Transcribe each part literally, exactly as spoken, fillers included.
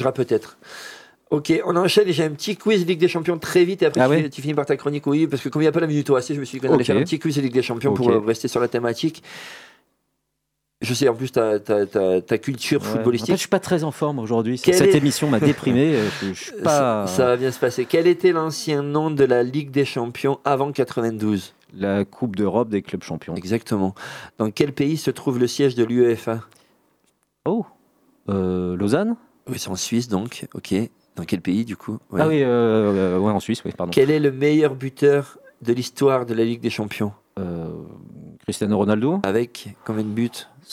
Peut-être. Ok, on enchaîne et j'ai un petit quiz Ligue des Champions très vite et après ah tu, ouais tu finis par ta chronique, oui, parce que comme il n'y a pas la minute O A C, je me suis dit qu'on allait okay. faire un petit quiz Ligue des Champions okay. pour euh, rester sur la thématique. Je sais, en plus, ta, ta, ta, ta culture ouais. footballistique. En fait, je ne suis pas très en forme aujourd'hui. Quelle Cette est... émission m'a déprimé. je, je suis pas... ça, ça va bien se passer. Quel était l'ancien nom de la Ligue des Champions avant quatre-vingt-douze ? La Coupe d'Europe des clubs champions. Exactement. Dans quel pays se trouve le siège de l'UEFA ? Oh, euh, Lausanne ? Oui, c'est en Suisse, donc. Ok. Dans quel pays, du coup ? Ouais. Ah oui, euh, ouais, en Suisse, oui, pardon. Quel est le meilleur buteur de l'histoire de la Ligue des Champions ? euh, Cristiano Ronaldo. Avec combien de buts ?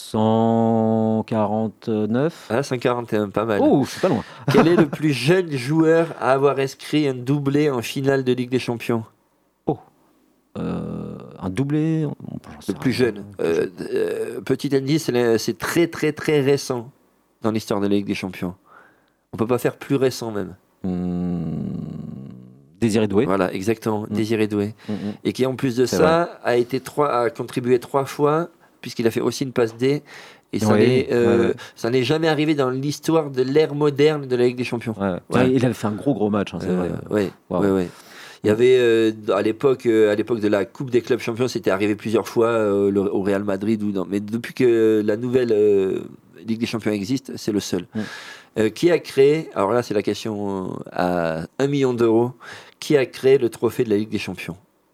cent quarante-neuf. Ah, cent quarante et un, pas mal. Oh, je suis pas loin. Quel est le plus jeune joueur à avoir inscrit un doublé en finale de Ligue des Champions ? Oh, euh, un doublé. Le plus jeune. Euh, euh, petit indice, c'est très très très récent dans l'histoire de la Ligue des Champions. On peut pas faire plus récent même. Hum, Désiré Doué. Voilà, exactement, mmh. Désiré Doué. Mmh. Et qui en plus de c'est ça a, été trois, a contribué trois fois, puisqu'il a fait aussi une passe D. Et ça oui, n'est euh, ouais. ouais. jamais arrivé dans l'histoire de l'ère moderne de la Ligue des Champions. Ouais. Ouais. Il avait fait un gros gros match, hein, c'est euh, vrai. Oui, wow. ouais, ouais. Il y avait euh, à l'époque, euh, à l'époque de la Coupe des clubs champions, c'était arrivé plusieurs fois euh, le, au Real Madrid ou non. Mais depuis que la nouvelle euh, Ligue des Champions existe, c'est le seul. Mm. Euh, qui a créé, alors là c'est la question à un million d'euros, qui a créé le trophée de la Ligue des Champions ?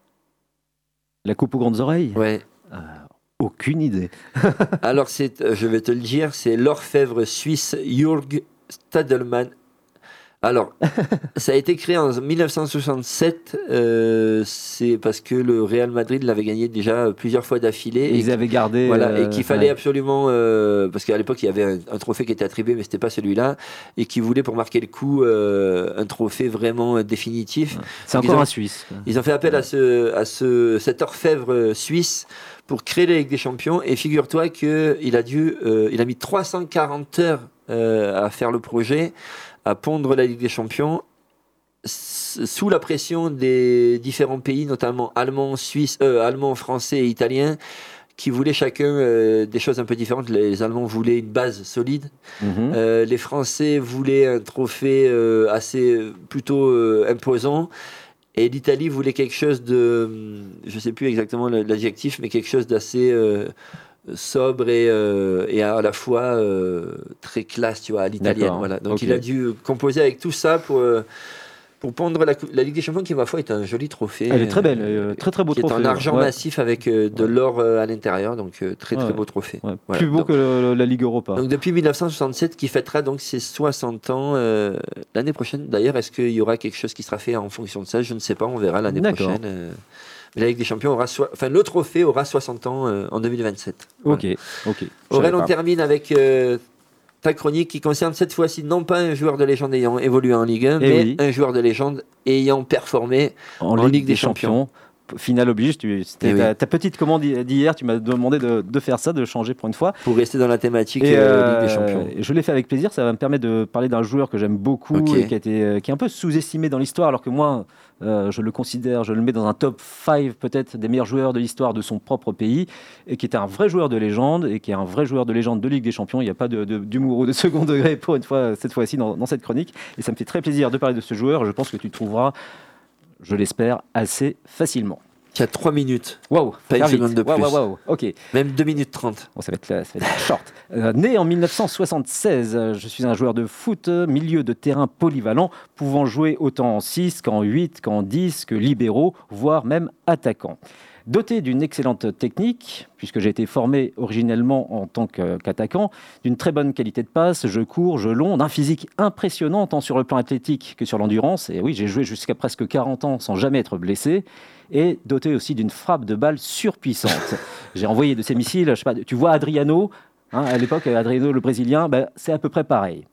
La coupe aux grandes oreilles ? Ouais. Euh, aucune idée. Alors c'est, je vais te le dire, c'est l'orfèvre suisse Jürg Stadelmann. Alors, ça a été créé en mille neuf cent soixante-sept, euh, c'est parce que le Real Madrid l'avait gagné déjà plusieurs fois d'affilée. Et, et ils avaient gardé... Voilà, euh, et qu'il fallait ouais. absolument... Euh, parce qu'à l'époque, il y avait un, un trophée qui était attribué, mais ce n'était pas celui-là, et qui voulait, pour marquer le coup, euh, un trophée vraiment définitif. Ouais. C'est Donc encore ont, un Suisse. Quoi. Ils ont fait appel ouais. à, ce, à ce, cet orfèvre suisse pour créer la Ligue des Champions, et figure-toi qu'il a, dû, euh, il a mis trois cent quarante heures euh, à faire le projet, à pondre la Ligue des Champions sous la pression des différents pays, notamment allemands, suisses, euh, allemands, français et italiens, qui voulaient chacun euh, des choses un peu différentes. Les Allemands voulaient une base solide, mm-hmm. euh, les Français voulaient un trophée euh, assez plutôt euh, imposant, et l'Italie voulait quelque chose de, je ne sais plus exactement l'adjectif, mais quelque chose d'assez euh, sobre et, euh, et à la fois euh, très classe, tu vois, à l'italienne. Voilà. Donc okay. il a dû composer avec tout ça pour, euh, pour pondre la, la Ligue des Champions, qui, ma foi, est un joli trophée. Elle est très belle, euh, très très beau qui trophée. Qui est en argent ouais. massif avec euh, de ouais. l'or euh, à l'intérieur, donc euh, très très ouais. beau trophée. Ouais. Voilà. Plus beau donc, que le, la Ligue Europa. Donc depuis mille neuf cent soixante-sept, qui fêtera donc ses soixante ans euh, l'année prochaine. D'ailleurs, est-ce qu'il y aura quelque chose qui sera fait en fonction de ça ? Je ne sais pas, on verra l'année D'accord. prochaine. Euh... Mais la Ligue des Champions aura, so... enfin le trophée aura soixante ans euh, en deux mille vingt-sept. Ok, voilà. ok. Aurèle, on termine avec euh, ta chronique qui concerne cette fois-ci non pas un joueur de légende ayant évolué en Ligue un, Et mais oui. un joueur de légende ayant performé en, en Ligue, Ligue des, des Champions. Champions. Finale oblige, tu, c'était ta, oui. ta petite commande d'hier, tu m'as demandé de, de faire ça, de changer pour une fois. Pour rester dans la thématique et euh, Ligue des Champions. Je l'ai fait avec plaisir, ça va me permettre de parler d'un joueur que j'aime beaucoup okay. et qui, a été, qui est un peu sous-estimé dans l'histoire, alors que moi, euh, je le considère, je le mets dans un top cinq peut-être des meilleurs joueurs de l'histoire de son propre pays, et qui était un vrai joueur de légende, et qui est un vrai joueur de légende de Ligue des Champions. Il n'y a pas de, de, d'humour ou de second degré pour une fois, cette fois-ci dans, dans cette chronique. Et ça me fait très plaisir de parler de ce joueur. Je pense que tu trouveras, je l'espère, assez facilement. Qui a trois minutes. Waouh, pas une seconde de plus. Waouh, waouh, ok. Même deux minutes trente. Bon, ça va être, ça va être short. Euh, né en mille neuf cent soixante-seize, je suis un joueur de foot, milieu de terrain polyvalent, pouvant jouer autant en six qu'en huit, qu'en dix, que libéraux, voire même attaquant. Doté d'une excellente technique, puisque j'ai été formé originellement en tant qu'attaquant, d'une très bonne qualité de passe, je cours, je long, d'un physique impressionnant tant sur le plan athlétique que sur l'endurance. Et oui, j'ai joué jusqu'à presque quarante ans sans jamais être blessé. Et doté aussi d'une frappe de balle surpuissante. J'ai envoyé de ces missiles, je sais pas, tu vois Adriano, hein, à l'époque, Adriano le Brésilien, ben, c'est à peu près pareil.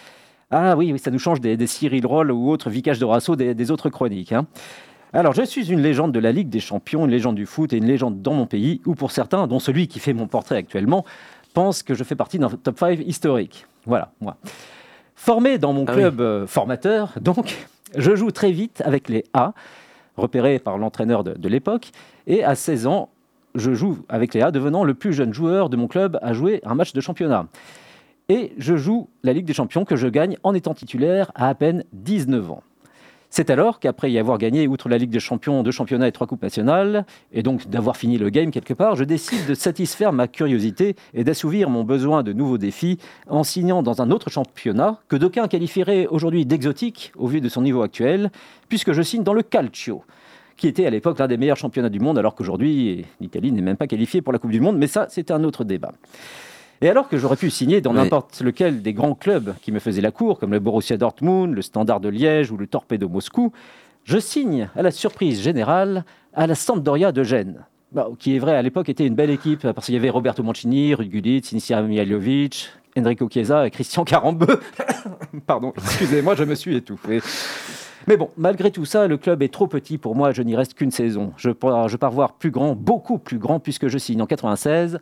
Ah oui, oui, ça nous change des, des Cyril Roll ou autres Vicage de Rasso, des, des autres chroniques. Hein. Alors, je suis une légende de la Ligue des Champions, une légende du foot et une légende dans mon pays, où pour certains, dont celui qui fait mon portrait actuellement, pensent que je fais partie d'un top cinq historique. Voilà, moi. Formé dans mon club ah oui. euh, formateur, donc, je joue très vite avec les A, repéré par l'entraîneur de, de l'époque, et à seize ans, je joue avec les A, devenant le plus jeune joueur de mon club à jouer un match de championnat. Et je joue la Ligue des Champions que je gagne en étant titulaire à à peine dix-neuf ans. C'est alors qu'après y avoir gagné, outre la Ligue des Champions, deux championnats et trois coupes nationales, et donc d'avoir fini le game quelque part, je décide de satisfaire ma curiosité et d'assouvir mon besoin de nouveaux défis en signant dans un autre championnat que d'aucuns qualifieraient aujourd'hui d'exotique au vu de son niveau actuel, puisque je signe dans le Calcio, qui était à l'époque l'un des meilleurs championnats du monde, alors qu'aujourd'hui, l'Italie n'est même pas qualifiée pour la Coupe du Monde, mais ça, c'est un autre débat. Et alors que j'aurais pu signer dans oui. n'importe lequel des grands clubs qui me faisaient la cour, comme le Borussia Dortmund, le Standard de Liège ou le Torpedo Moscou, je signe, à la surprise générale, à la Sampdoria de Gênes. Bah, qui est vrai, à l'époque, était une belle équipe, parce qu'il y avait Roberto Mancini, Ruud Gullit, Sinisa Mihajlovic, Enrico Chiesa et Christian Carambeu. Pardon, excusez-moi, je me suis étouffé. Mais bon, malgré tout ça, le club est trop petit pour moi, je n'y reste qu'une saison. Je pars, je pars voir plus grand, beaucoup plus grand, puisque je signe en quatre-vingt-seize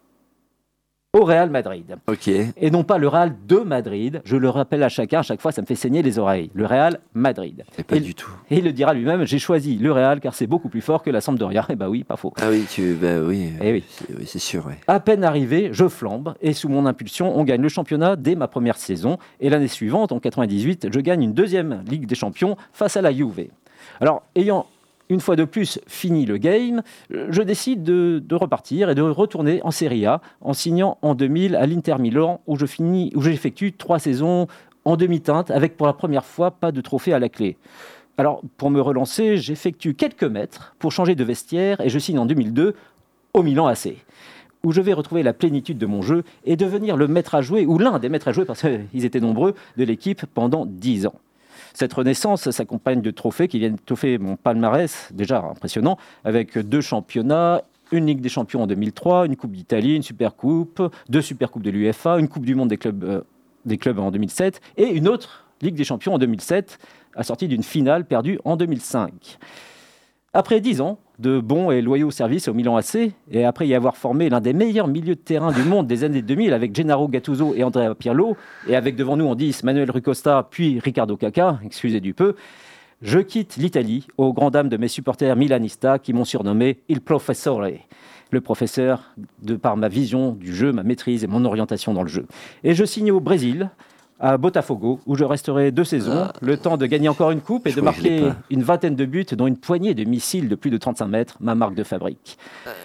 au Real Madrid. Ok. Et non pas le Real de Madrid. Je le rappelle à chacun, à chaque fois, ça me fait saigner les oreilles. Le Real Madrid. Et pas et, du tout. Et il le dira lui-même, j'ai choisi le Real car c'est beaucoup plus fort que la Sampdoria. Et bah oui, pas faux. Ah oui, tu, bah oui, et oui. C'est, oui, c'est sûr. Ouais. À peine arrivé, je flambe et sous mon impulsion, on gagne le championnat dès ma première saison. Et l'année suivante, en quatre-vingt-dix-huit, je gagne une deuxième Ligue des Champions face à la Juve. Alors, ayant une fois de plus fini le game, je décide de, de repartir et de retourner en Serie A en signant en deux mille à l'Inter Milan où je finis, où j'effectue trois saisons en demi-teinte avec pour la première fois pas de trophée à la clé. Alors pour me relancer, j'effectue quelques mètres pour changer de vestiaire et je signe en deux mille deux au Milan A C où je vais retrouver la plénitude de mon jeu et devenir le maître à jouer ou l'un des maîtres à jouer parce qu'ils étaient nombreux de l'équipe pendant dix ans. Cette renaissance s'accompagne de trophées qui viennent étoffer mon palmarès, déjà impressionnant, avec deux championnats, une Ligue des Champions en deux mille trois, une Coupe d'Italie, une Supercoupe, deux Supercoupes de l'UEFA, une Coupe du Monde des clubs, euh, des clubs en deux mille sept et une autre Ligue des Champions en deux mille sept, assortie d'une finale perdue en deux mille cinq. Après dix ans de bons et loyaux services au Milan A C, et après y avoir formé l'un des meilleurs milieux de terrain du monde des années deux mille avec Gennaro Gattuso et Andrea Pirlo, et avec devant nous en dix Manuel Rui Costa puis Riccardo Caca, excusez du peu, je quitte l'Italie aux grandes dames de mes supporters milanistas qui m'ont surnommé Il Professore, le professeur, de par ma vision du jeu, ma maîtrise et mon orientation dans le jeu. Et je signe au Brésil, à Botafogo, où je resterai deux saisons, ah, le temps de gagner encore une coupe et de marquer une vingtaine de buts, dont une poignée de missiles de plus de trente-cinq mètres, ma marque de fabrique.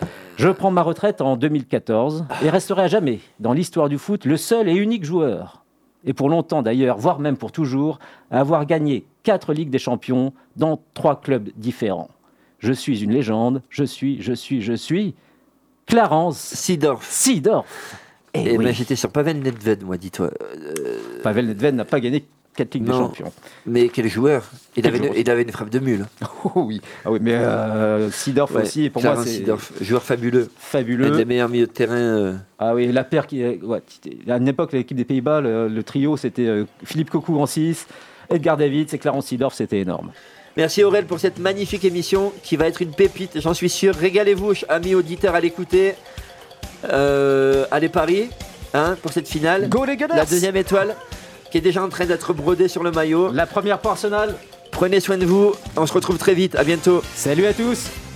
Je prends ma retraite en deux mille quatorze et resterai à jamais, dans l'histoire du foot, le seul et unique joueur, et pour longtemps d'ailleurs, voire même pour toujours, à avoir gagné quatre Ligues des Champions dans trois clubs différents. Je suis une légende, je suis, je suis, je suis... Clarence Seedorf. Seedorf. Et, et oui. ben, j'étais sur Pavel Nedved, moi, dis-toi. Euh... Pavel Nedved n'a pas gagné quatre Ligues des Champions. Mais quel joueur. Il, quel avait, joueur. Une, il avait une frappe de mule. Oh oui, ah oui mais euh, Seedorf ouais, aussi, pour Clarence moi, c'est... Seedorf, joueur fabuleux. Fabuleux. Un des meilleurs milieux de terrain. Euh... Ah oui, la paire qui... Ouais, à une époque, l'équipe des Pays-Bas, le, le trio, c'était euh, Philippe Cocu en six, Edgar Davids et Clarence Seedorf, c'était énorme. Merci Aurel pour cette magnifique émission qui va être une pépite, j'en suis sûr. Régalez-vous, amis auditeurs, à l'écouter. Euh, allez Paris. Hein, pour cette finale, Go les la deuxième étoile qui est déjà en train d'être brodée sur le maillot. La première pour Arsenal. Prenez soin de vous, on se retrouve très vite, à bientôt. Salut à tous.